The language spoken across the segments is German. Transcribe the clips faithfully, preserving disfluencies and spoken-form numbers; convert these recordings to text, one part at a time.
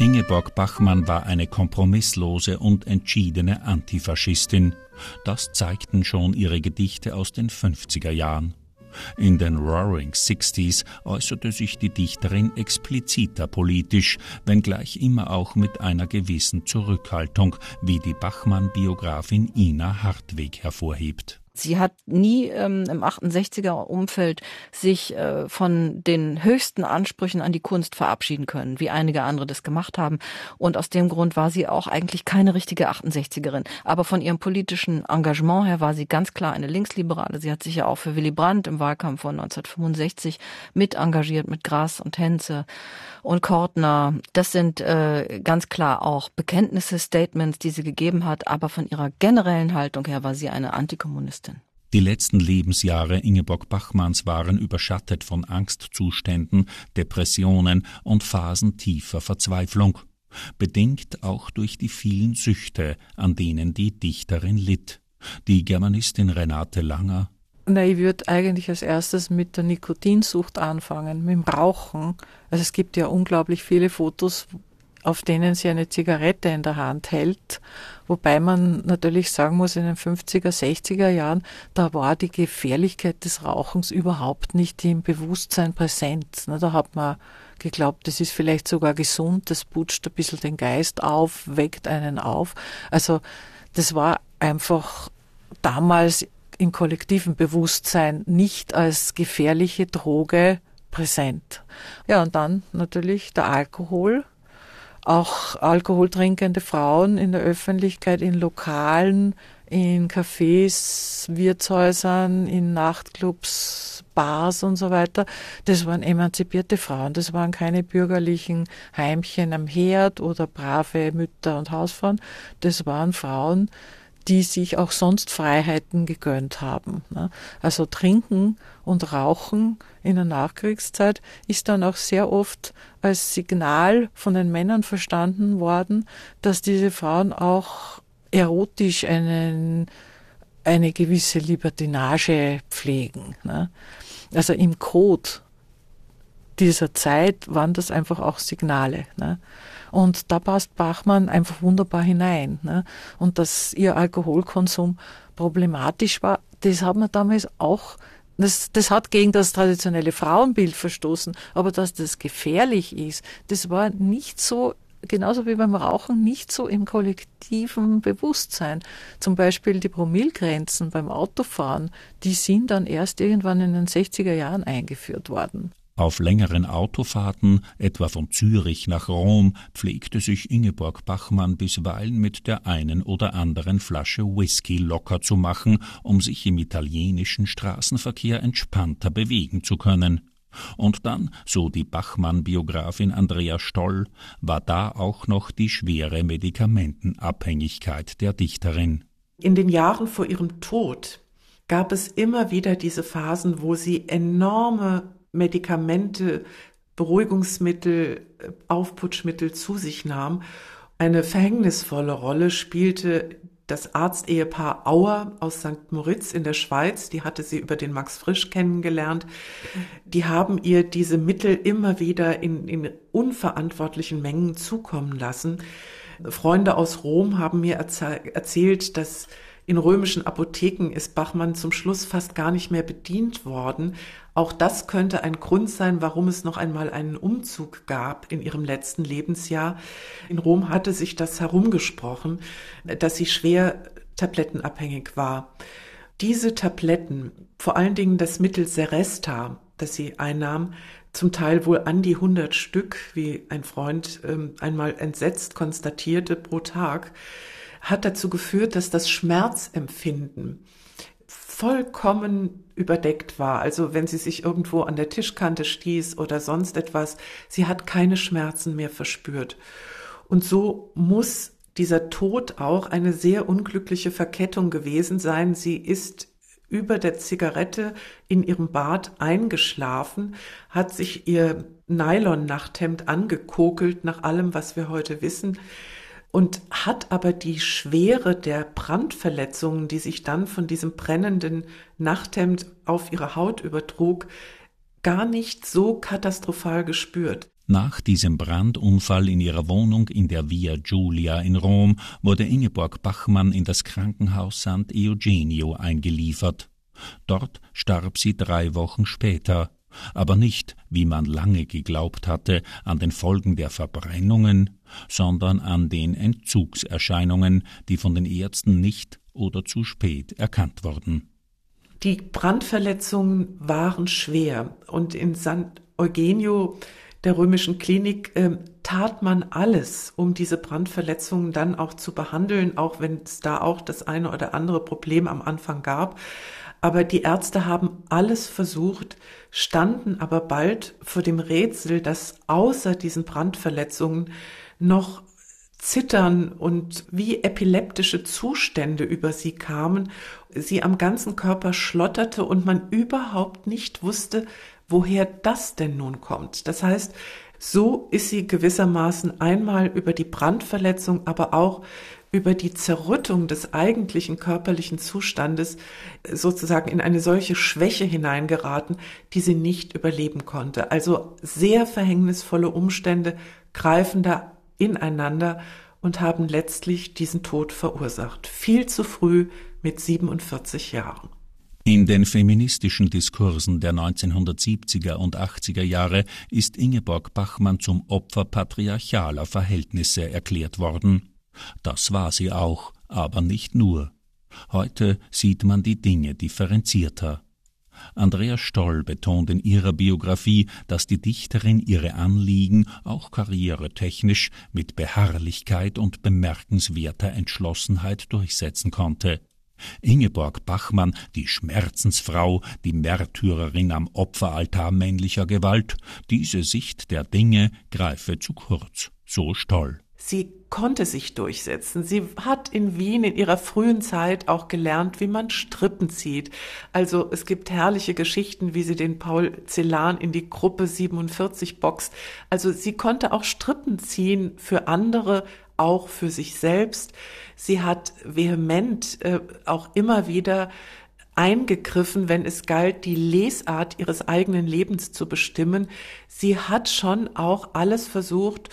Ingeborg Bachmann war eine kompromisslose und entschiedene Antifaschistin. Das zeigten schon ihre Gedichte aus den fünfziger Jahren. In den Roaring Sixties äußerte sich die Dichterin expliziter politisch, wenngleich immer auch mit einer gewissen Zurückhaltung, wie die Bachmann-Biografin Ina Hartweg hervorhebt. Sie hat nie ähm, im achtundsechziger-Umfeld sich äh, von den höchsten Ansprüchen an die Kunst verabschieden können, wie einige andere das gemacht haben. Und aus dem Grund war sie auch eigentlich keine richtige achtundsechzigerin. Aber von ihrem politischen Engagement her war sie ganz klar eine Linksliberale. Sie hat sich ja auch für Willy Brandt im Wahlkampf von neunzehnhundertfünfundsechzig mit engagiert, mit Grass und Henze und Kortner. Das sind äh, ganz klar auch Bekenntnisse, Statements, die sie gegeben hat. Aber von ihrer generellen Haltung her war sie eine Antikommunistin. Die letzten Lebensjahre Ingeborg Bachmanns waren überschattet von Angstzuständen, Depressionen und Phasen tiefer Verzweiflung, bedingt auch durch die vielen Süchte, an denen die Dichterin litt. Die Germanistin Renate Langer: Na, ich würde eigentlich als erstes mit der Nikotinsucht anfangen, mit dem Rauchen. Also es gibt ja unglaublich viele Fotos, auf denen sie eine Zigarette in der Hand hält, wobei man natürlich sagen muss, in den fünfziger, sechziger Jahren, da war die Gefährlichkeit des Rauchens überhaupt nicht im Bewusstsein präsent. Da hat man geglaubt, das ist vielleicht sogar gesund, das putscht ein bisschen den Geist auf, weckt einen auf. Also das war einfach damals im kollektiven Bewusstsein nicht als gefährliche Droge präsent. Ja, und dann natürlich der Alkohol. Auch alkoholtrinkende Frauen in der Öffentlichkeit, in Lokalen, in Cafés, Wirtshäusern, in Nachtclubs, Bars und so weiter. Das waren emanzipierte Frauen. Das waren keine bürgerlichen Heimchen am Herd oder brave Mütter und Hausfrauen. Das waren Frauen, die sich auch sonst Freiheiten gegönnt haben. Also Trinken und Rauchen in der Nachkriegszeit ist dann auch sehr oft als Signal von den Männern verstanden worden, dass diese Frauen auch erotisch einen, eine gewisse Libertinage pflegen. Also im Code dieser Zeit waren das einfach auch Signale. Und da passt Bachmann einfach wunderbar hinein. Ne? Und dass ihr Alkoholkonsum problematisch war, das hat man damals auch, das, das hat gegen das traditionelle Frauenbild verstoßen. Aber dass das gefährlich ist, das war nicht so, genauso wie beim Rauchen, nicht so im kollektiven Bewusstsein. Zum Beispiel die Promillegrenzen beim Autofahren, die sind dann erst irgendwann in den sechziger Jahren eingeführt worden. Auf längeren Autofahrten, etwa von Zürich nach Rom, pflegte sich Ingeborg Bachmann bisweilen mit der einen oder anderen Flasche Whisky locker zu machen, um sich im italienischen Straßenverkehr entspannter bewegen zu können. Und dann, so die Bachmann-Biografin Andrea Stoll, war da auch noch die schwere Medikamentenabhängigkeit der Dichterin. In den Jahren vor ihrem Tod gab es immer wieder diese Phasen, wo sie enorme Medikamente, Beruhigungsmittel, Aufputschmittel zu sich nahm. Eine verhängnisvolle Rolle spielte das Arztehepaar Auer aus Sankt Moritz in der Schweiz. Die hatte sie über den Max Frisch kennengelernt. Die haben ihr diese Mittel immer wieder in, in unverantwortlichen Mengen zukommen lassen. Freunde aus Rom haben mir erzählt, dass in römischen Apotheken ist Bachmann zum Schluss fast gar nicht mehr bedient worden. Auch das könnte ein Grund sein, warum es noch einmal einen Umzug gab in ihrem letzten Lebensjahr. In Rom hatte sich das herumgesprochen, dass sie schwer tablettenabhängig war. Diese Tabletten, vor allen Dingen das Mittel Seresta, das sie einnahm, zum Teil wohl an die hundert Stück, wie ein Freund ähm, einmal entsetzt konstatierte, pro Tag, hat dazu geführt, dass das Schmerzempfinden vollkommen überdeckt war. Also wenn sie sich irgendwo an der Tischkante stieß oder sonst etwas, sie hat keine Schmerzen mehr verspürt. Und so muss dieser Tod auch eine sehr unglückliche Verkettung gewesen sein. Sie ist über der Zigarette in ihrem Bad eingeschlafen, hat sich ihr Nylon-Nachthemd angekokelt, nach allem, was wir heute wissen, und hat aber die Schwere der Brandverletzungen, die sich dann von diesem brennenden Nachthemd auf ihre Haut übertrug, gar nicht so katastrophal gespürt. Nach diesem Brandunfall in ihrer Wohnung in der Via Giulia in Rom wurde Ingeborg Bachmann in das Krankenhaus Sant Eugenio eingeliefert. Dort starb sie drei Wochen später, aber nicht, wie man lange geglaubt hatte, an den Folgen der Verbrennungen, sondern an den Entzugserscheinungen, die von den Ärzten nicht oder zu spät erkannt wurden. Die Brandverletzungen waren schwer und in Sant Eugenio, der römischen Klinik, äh, tat man alles, um diese Brandverletzungen dann auch zu behandeln, auch wenn es da auch das eine oder andere Problem am Anfang gab. Aber die Ärzte haben alles versucht, standen aber bald vor dem Rätsel, dass außer diesen Brandverletzungen noch Zittern und wie epileptische Zustände über sie kamen, sie am ganzen Körper schlotterte und man überhaupt nicht wusste, woher das denn nun kommt. Das heißt, so ist sie gewissermaßen einmal über die Brandverletzung, aber auch über die Zerrüttung des eigentlichen körperlichen Zustandes sozusagen in eine solche Schwäche hineingeraten, die sie nicht überleben konnte. Also sehr verhängnisvolle Umstände greifen da ineinander und haben letztlich diesen Tod verursacht. Viel zu früh mit siebenundvierzig Jahren. In den feministischen Diskursen der neunzehnhundertsiebziger und achtziger Jahre ist Ingeborg Bachmann zum Opfer patriarchaler Verhältnisse erklärt worden. Das war sie auch, aber nicht nur. Heute sieht man die Dinge differenzierter. Andrea Stoll betont in ihrer Biografie, dass die Dichterin ihre Anliegen auch karrieretechnisch mit Beharrlichkeit und bemerkenswerter Entschlossenheit durchsetzen konnte. Ingeborg Bachmann, die Schmerzensfrau, die Märtyrerin am Opferaltar männlicher Gewalt, diese Sicht der Dinge greife zu kurz, so Stoll. Sie konnte sich durchsetzen. Sie hat in Wien in ihrer frühen Zeit auch gelernt, wie man Strippen zieht. Also es gibt herrliche Geschichten, wie sie den Paul Celan in die Gruppe siebenundvierzig boxt. Also sie konnte auch Strippen ziehen für andere, auch für sich selbst. Sie hat vehement äh, auch immer wieder eingegriffen, wenn es galt, die Lesart ihres eigenen Lebens zu bestimmen. Sie hat schon auch alles versucht,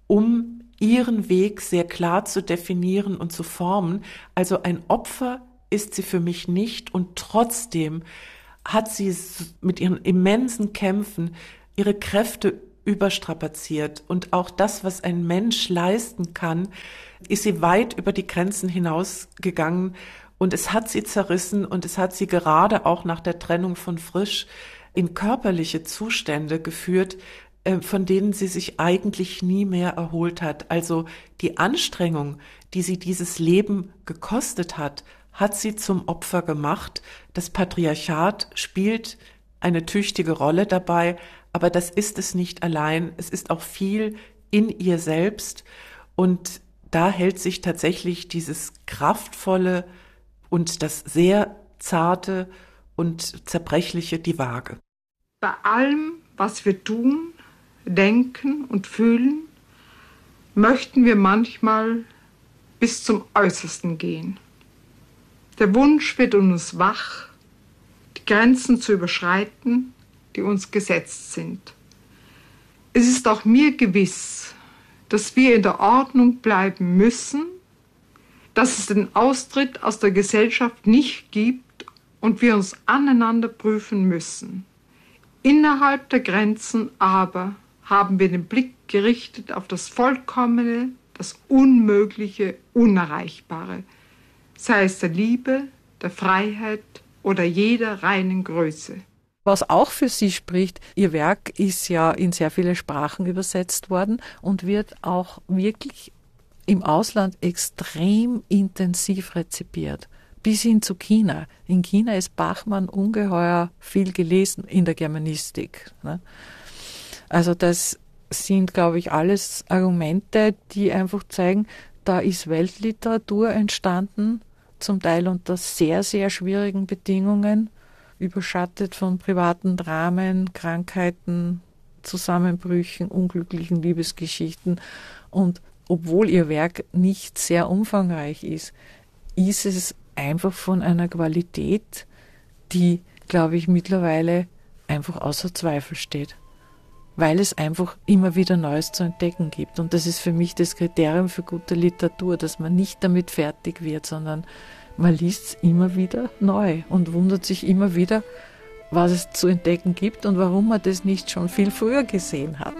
um ihren Weg sehr klar zu definieren und zu formen. Also ein Opfer ist sie für mich nicht und trotzdem hat sie mit ihren immensen Kämpfen ihre Kräfte überstrapaziert und auch das, was ein Mensch leisten kann, ist sie weit über die Grenzen hinausgegangen und es hat sie zerrissen und es hat sie gerade auch nach der Trennung von Frisch in körperliche Zustände geführt, von denen sie sich eigentlich nie mehr erholt hat. Also die Anstrengung, die sie dieses Leben gekostet hat, hat sie zum Opfer gemacht. Das Patriarchat spielt eine tüchtige Rolle dabei, aber das ist es nicht allein. Es ist auch viel in ihr selbst und da hält sich tatsächlich dieses kraftvolle und das sehr zarte und zerbrechliche die Waage. Bei allem, was wir tun, denken und fühlen, möchten wir manchmal bis zum Äußersten gehen. Der Wunsch wird in uns wach, die Grenzen zu überschreiten, die uns gesetzt sind. Es ist auch mir gewiss, dass wir in der Ordnung bleiben müssen, dass es den Austritt aus der Gesellschaft nicht gibt und wir uns aneinander prüfen müssen. Innerhalb der Grenzen aber haben wir den Blick gerichtet auf das Vollkommene, das Unmögliche, Unerreichbare, sei es der Liebe, der Freiheit oder jeder reinen Größe. Was auch für sie spricht, ihr Werk ist ja in sehr viele Sprachen übersetzt worden und wird auch wirklich im Ausland extrem intensiv rezipiert. Bis hin zu China. In China ist Bachmann ungeheuer viel gelesen in der Germanistik. Also das sind, glaube ich, alles Argumente, die einfach zeigen, da ist Weltliteratur entstanden, zum Teil unter sehr, sehr schwierigen Bedingungen, überschattet von privaten Dramen, Krankheiten, Zusammenbrüchen, unglücklichen Liebesgeschichten. Und obwohl ihr Werk nicht sehr umfangreich ist, ist es einfach von einer Qualität, die, glaube ich, mittlerweile einfach außer Zweifel steht. weil es einfach immer wieder Neues zu entdecken gibt. Und das ist für mich das Kriterium für gute Literatur, dass man nicht damit fertig wird, sondern man liest es immer wieder neu und wundert sich immer wieder, was es zu entdecken gibt und warum man das nicht schon viel früher gesehen hat.